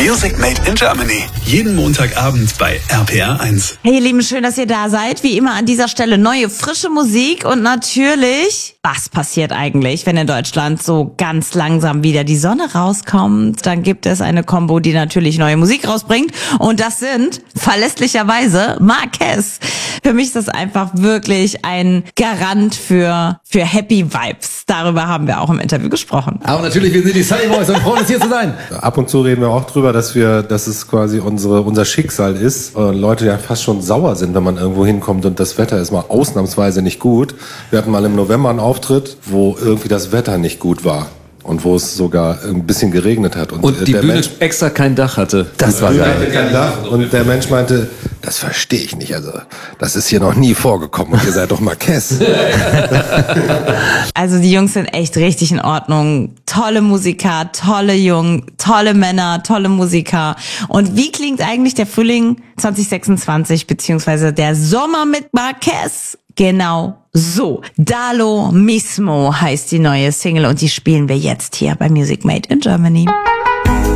Music Made in Germany. Jeden Montagabend bei RPR 1. Hey ihr Lieben, schön, dass ihr da seid. Wie immer an dieser Stelle neue, frische Musik und natürlich, was passiert eigentlich, wenn in Deutschland so ganz langsam wieder die Sonne rauskommt? Dann gibt es eine Combo, die natürlich neue Musik rausbringt und das sind verlässlicherweise Marquez. Für mich ist das einfach wirklich ein Garant für Happy Vibes. Darüber haben wir auch im Interview gesprochen. Aber natürlich, wir sind die Sunny Boys und freuen uns hier zu sein. Ab und zu reden wir auch drüber, dass es quasi unser Schicksal ist. Leute ja fast schon sauer sind, wenn man irgendwo hinkommt und das Wetter ist mal ausnahmsweise nicht gut. Wir hatten mal im November einen Auftritt, wo irgendwie das Wetter nicht gut war. Und wo es sogar ein bisschen geregnet hat. Und die Bühne extra kein Dach hatte. Das war geil. Kein Dach. Und der Mensch meinte, das verstehe ich nicht. Also, das ist hier noch nie vorgekommen. Und ihr seid doch Marquez. Also die Jungs sind echt richtig in Ordnung. Tolle Musiker, tolle Jungen, tolle Männer, tolle Musiker. Und wie klingt eigentlich der Frühling 2026 beziehungsweise der Sommer mit Marquez? Genau so. Dalo Mismo heißt die neue Single und die spielen wir jetzt hier bei Music Made in Germany.